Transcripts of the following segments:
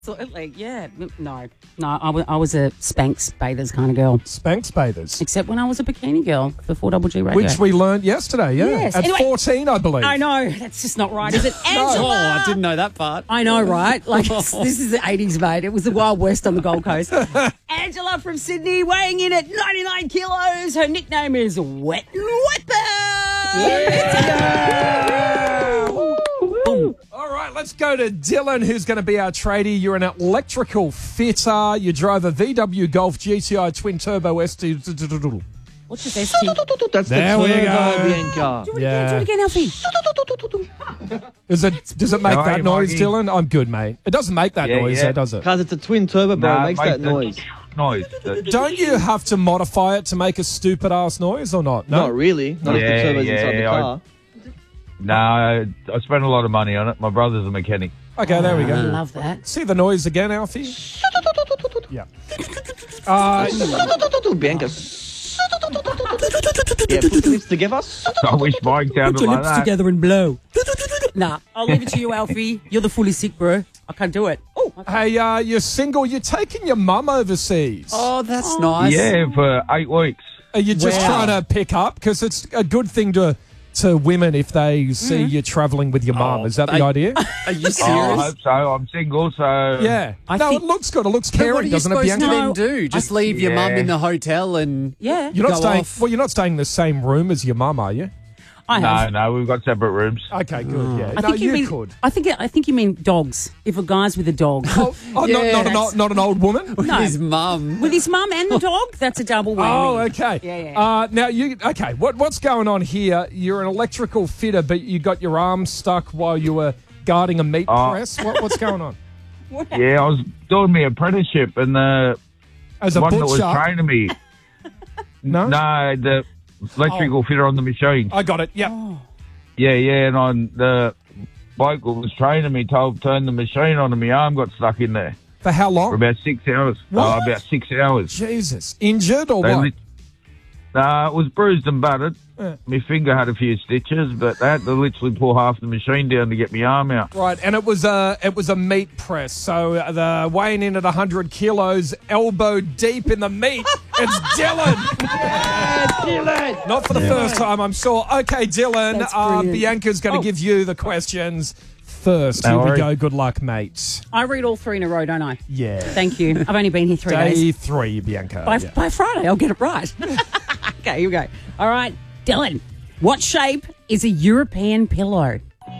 Absolutely, yeah. No, I was a Spanx bathers kind of girl. Spanx bathers. Except when I was a bikini girl for 4GG Radio. Which we learned yesterday, yeah. Yes. At Anyway, 14, I believe. I know, that's just not right, is it? Angela! Oh, I didn't know that part. I know, right? Like, this is the 80s, mate. It was the Wild West on the Gold Coast. Angela from Sydney weighing in at 99 kilos. Her nickname is Wet Whipper. All right, let's go to Dylan, who's going to be our tradie. You're an electrical fitter. You drove a VW Golf GTI Twin Turbo ST. What's your ST? That's There the we turbo, go. Bianca. Do it again, Alfie. Does it make that noise, Mikey. Dylan? I'm good, mate. It doesn't make that noise, though, does it? Because it's a twin turbo, bro. Nah, It makes that noise. Noise. Don't you have to modify it to make a stupid-ass noise or not? No? Not really. Not if the Yeah, turbo's yeah, inside the car. No, I spent a lot of money on it. My brother's a mechanic. Okay, there we I go. love that. See the noise again, Alfie? Yeah. Bianca. Yeah, put the lips together. I wish Mike sounded like that. together and blow. Nah, I'll leave it to you, Alfie. You're the fully sick, bro. I can't do it. Oh, Hey, you're single. You're taking your mum overseas. Oh, that's nice. Yeah, for 8 weeks. Are you just Wow. trying to pick up? Because it's a good thing to women if they see you travelling with your mum. Is that the idea? Are you Oh, I serious? hope so. I'm single, so... Yeah. I No, think- it looks good. It looks But what are caring, you doesn't it, supposed to Bianca? then do? Just leave your mum Yeah. in the hotel and... yeah. You're not Go staying. off. Well, you're not staying in the same room as your mum, are you? I have. No, we've got separate rooms. Okay, good. Yeah. I No, think you mean. could. I think you mean dogs. If a guy's with a dog, Oh, Yeah. not an old woman. no, His mum. with his mum and the dog, that's a double whammy. Oh, okay. Yeah. Now okay. What's going on here? You're an electrical fitter, but you got your arm stuck while you were guarding a meat press. What's going on? Yeah, I was doing my apprenticeship, and the As a one that was butcher? training me... No. No, the electrical fitter on the machine. I got it. Yep. Yeah, and the bloke who was training me turned the machine on and my arm got stuck in there For how for long? about 6 hours. What? About 6 hours. Jesus. Injured or They what? lit- it was bruised and battered. My finger had a few stitches, but they had to literally pull half the machine down to get my arm out. Right, and it was a meat press. So the weighing in at 100 kilos, elbow deep in the meat. It's Dylan. Dylan! Not for the first time, I'm sure. Okay, Dylan. That's brilliant. Bianca's going to give you the questions first. Here No we worries. go. Good luck, mate. I read all three in a row, don't I? Yeah. Thank you. I've only been here 3 Day days. 3, Bianca. By, Yeah. by Friday, I'll get it right. Okay, here we go. All right, Dylan. What shape is a European pillow?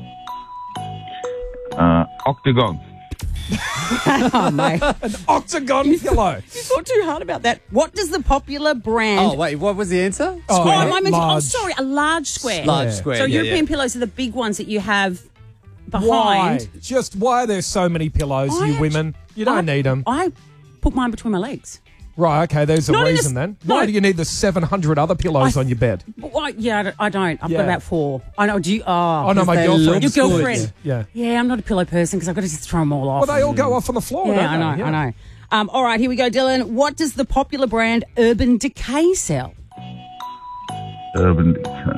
Octagon. Oh, mate. Octagon pillow. You thought too hard about that. What does the popular brand... Oh, wait, what was the answer? Oh, Oh, am I meant to- large. sorry, a large square. Large Yeah. square. So yeah, European yeah. pillows are the big ones that you have Why? behind. Just why are there so many pillows, I you actu- women? You don't need them. I put mine between my legs. Right, okay, there's a Not in reason a s- then. Why no. do you need the 700 other pillows on your bed? But why? Yeah, I don't. I've Yeah. got about 4. I know. Do you? Oh, Oh, no, my they girlfriend. your girlfriend. Yeah. Yeah, I'm not a pillow person because I've got to just throw them all off. Well, they all go off on the floor, yeah, don't I they? know. I know. All right, here we go, Dylan. What does the popular brand Urban Decay sell? Urban.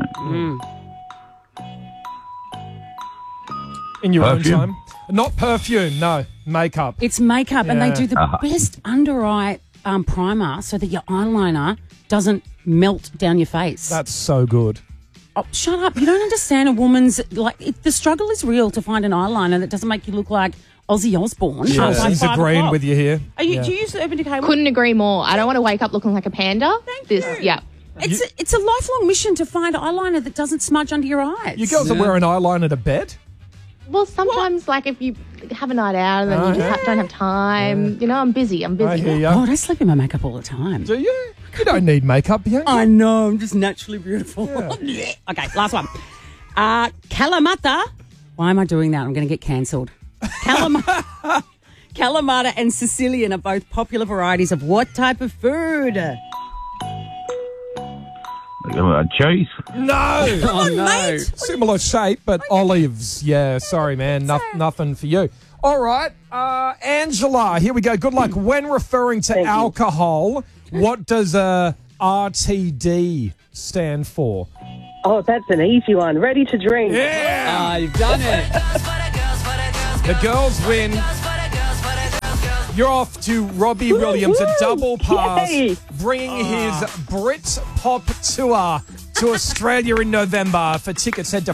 In your Perfume? own time. Not perfume, no. Makeup. It's makeup, and they Yeah. do the best under eye primer so that your eyeliner doesn't melt down your face. That's so good. Oh, shut up! You don't understand a woman's the struggle is real to find an eyeliner that doesn't make you look like Ozzy Osbourne. Yeah, by he's 5 agreeing o'clock. with you here. Are you? Yeah. Do you use the Urban Decay one? Couldn't agree more. I don't want to wake up looking like a panda. Thank you. Yeah. It's a lifelong mission to find eyeliner that doesn't smudge under your eyes. You girls are wearing eyeliner to bed? Well, sometimes, like, if you have a night out and then you just don't have time, you know, I'm busy. I hear you. God, I sleep in my makeup all the time. Do you? You don't need makeup, Bianca. I know, I'm just naturally beautiful. Okay, last one. Kalamata. Why am I doing that? I'm going to get cancelled. Kalamata and Sicilian are both popular varieties of what type of food? Cheese. No! Oh, no. mate. Similar shape, but olives. Yeah, sorry, man. Nothing for you. All right, Angela, here we go. Good luck. When referring to alcohol, what does RTD stand for? Oh, that's an easy one. Ready to drink. Yeah! Ah, you've done it. The girls win. You're off to Robbie Williams, a double pass, Yay. bringing his Brit Pop tour to Australia in November. For tickets, head to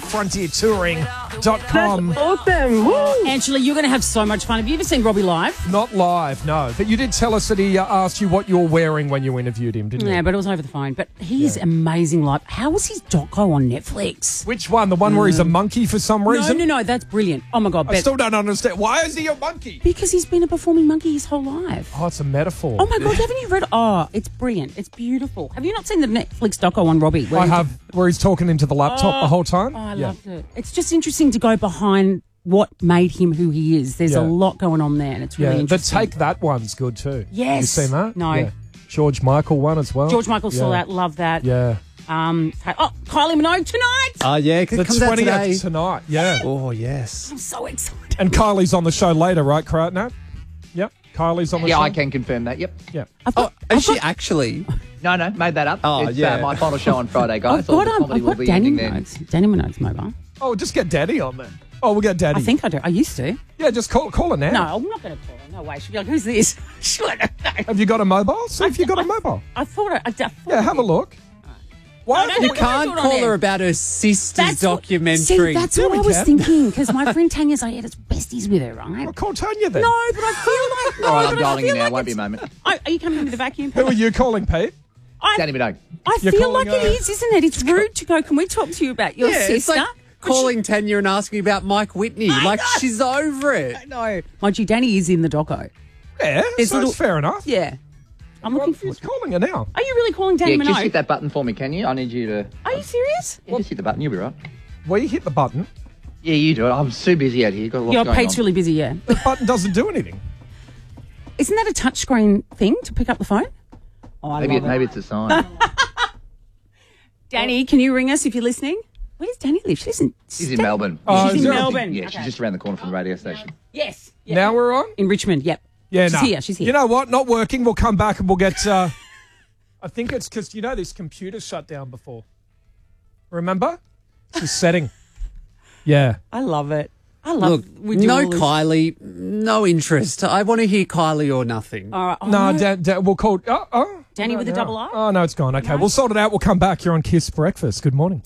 frontiertouring.com. Awesome. Woo. Angela, you're going to have so much fun. Have you ever seen Robbie live? Not live, no. But you did tell us that he asked you what you were wearing when you interviewed him, didn't Yeah, you? but it was over the phone. But he is amazing live. How was his doco on Netflix? Which one? The one where he's a monkey for some reason? No, that's brilliant. Oh, my God. I still don't understand. Why is he a monkey? Because he's been a performing monkey his whole life. Oh, it's a metaphor. Oh, my God. Haven't you read? Oh, it's brilliant. It's beautiful. Have you not seen the Netflix doco on Robbie? I have, where he's talking into the laptop the whole time. Oh, I loved it. It's just interesting to go behind what made him who he is. There's a lot going on there, and it's really The interesting. Take That one's good too. Yes. You seen that? No. Yeah. George Michael one as well. George Michael saw that. Love that. Yeah. Kylie Minogue tonight. Oh, yeah, because The it comes out 20th today. tonight. Yeah. Oh, yes. I'm so excited. And Kylie's on the show later, right, Nat? Yep. Kylie's on the show. Yeah, I can confirm that. Yep. Yeah. Oh, is she actually? No, made that up. Oh, it's yeah. my final show on Friday, guys. I've got, the comedy will I've got be Danny ending then. Minogue's. Danny Minogue's mobile. Oh, just get Daddy on then. Oh, we'll get Daddy. I think I do. I used to. Yeah, just call her now. No, I'm not going to call her. No way. She'll be like, who's this? Have you got a mobile? See if you got a mobile. I thought Yeah, have a look. Why? No, You no, can't do it on call there. her about her sister's documentary. See, that's what we I was can. thinking, because my friend Tanya's like, yeah, it's besties with her, right? Well, call Tanya then. No, but I feel like... No, All right, I'm but I dialing you feel now. like Won't be a it's- moment. Are you coming into the vacuum? Who are you calling, Pete? Danny Minogue. I You're feel like calling it her- is, isn't it? It's rude to go, can we talk to you about your Yeah, it's sister? like calling Tanya and asking about Mike Whitney. Like, know. she's over it. No. Mind you, Danny is in the doco. Yeah, It's so little- it's fair enough. Yeah. I'm Well, looking for he's calling her now. Are you really calling Danny Yeah, just Minogue? hit that button for me, can you? I need you to... Are you serious? Yeah, just hit the button. You'll be right. Well, you hit the button. Yeah, you do it. I'm so busy out here. Got a lot Your going Pate's on. really busy, yeah. The button doesn't do anything. Isn't that a touchscreen thing to pick up the phone? Oh, I love it. Maybe it's a sign. Danny, can you ring us if you're listening? Where's Danny live? She's in Melbourne. Oh, She's is in there- Melbourne. Yeah, Okay. she's just around the corner from the radio station. Yes. Now we're on? In Richmond, yep. Yeah, She's no. here, she's here. You know what? Not working. We'll come back and we'll get... I think it's because, this computer shut down before. Remember? It's the setting. Yeah. I love it. I love Look, we do no all this. Kylie, no interest. I want to hear Kylie or nothing. All right. Oh, No, we'll call... Oh. Danny with a double R? Oh, no, it's gone. Okay, we'll sort it out. We'll come back. You're on Kiss Breakfast. Good morning.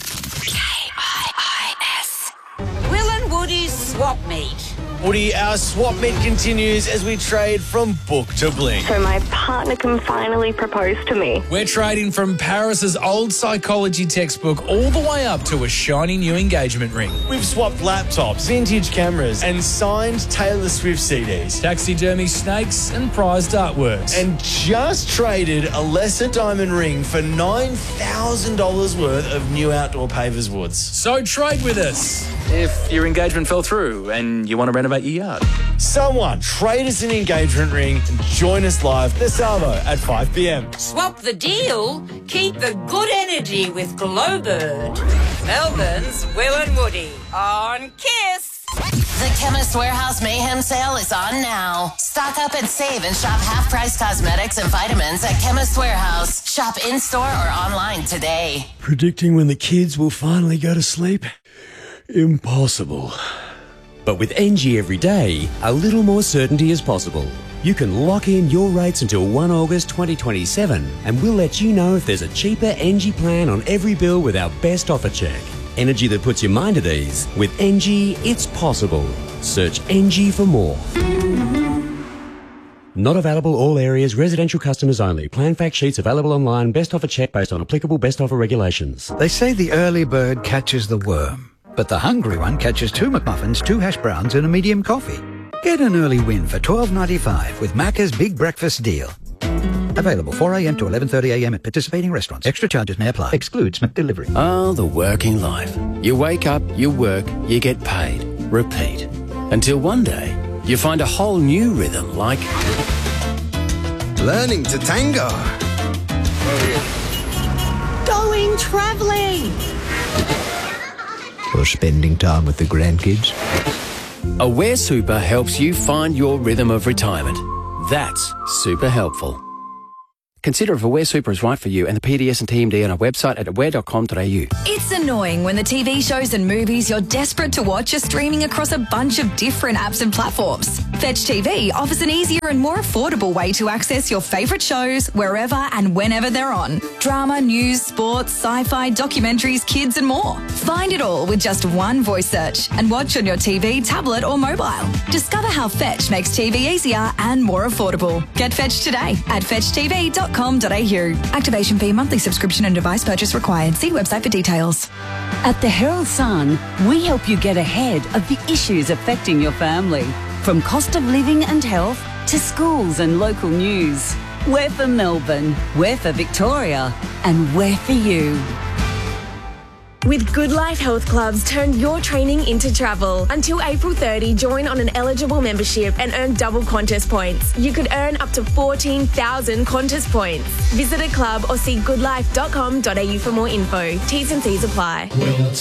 KIIS. Will and Woody's swap meet. Woody, our swap meet continues as we trade from book to bling. So my partner can finally propose to me. We're trading from Paris's old psychology textbook all the way up to a shiny new engagement ring. We've swapped laptops, vintage cameras, and signed Taylor Swift CDs, taxidermy snakes, and prized artworks. And just traded a lesser diamond ring for $9,000 worth of new outdoor pavers woods. So trade with us. If your engagement fell through and you want to renovate your yard. Someone trade us an engagement ring and join us live this Savo at 5 p.m. Swap the deal. Keep the good energy with Glowbird. Melbourne's Will and Woody on Kiss. The Chemist Warehouse Mayhem Sale is on now. Stock up and save and shop half-price cosmetics and vitamins at Chemist Warehouse. Shop in-store or online today. Predicting when the kids will finally go to sleep? Impossible. But with NG every day, a little more certainty is possible. You can lock in your rates until 1 August 2027 and we'll let you know if there's a cheaper NG plan on every bill with our best offer check. Energy that puts your mind at ease. With NG, it's possible. Search NG for more. Not available all areas, residential customers only. Plan fact sheets available online, best offer check based on applicable best offer regulations. They say the early bird catches the worm, but the hungry one catches 2 McMuffins, 2 hash browns and a medium coffee. Get an early win for $12.95 with Macca's Big Breakfast Deal. Available 4 a.m. to 11:30 a.m. at participating restaurants. Extra charges may apply. Excludes McDelivery. Oh, the working life. You wake up, you work, you get paid. Repeat. Until one day, you find a whole new rhythm like... Learning to tango. Going travelling. Or spending time with the grandkids. Aware Super helps you find your rhythm of retirement. That's super helpful. Consider if Aware Super is right for you and the PDS and TMD on our website at aware.com.au. It's annoying when the TV shows and movies you're desperate to watch are streaming across a bunch of different apps and platforms. Fetch TV offers an easier and more affordable way to access your favourite shows wherever and whenever they're on. Drama, news, sports, sci-fi, documentaries, kids and more. Find it all with just one voice search and watch on your TV, tablet or mobile. Discover how Fetch makes TV easier and more affordable. Get Fetch today at fetchtv.com.au. Activation fee, monthly subscription and device purchase required. See website for details. At the Herald Sun, we help you get ahead of the issues affecting your family. From cost of living and health to schools and local news. We're for Melbourne, we're for Victoria, and we're for you. With Good Life Health Clubs, turn your training into travel. Until April 30, join on an eligible membership and earn double Qantas points. You could earn up to 14,000 Qantas points. Visit a club or see goodlife.com.au for more info. T's and C's apply.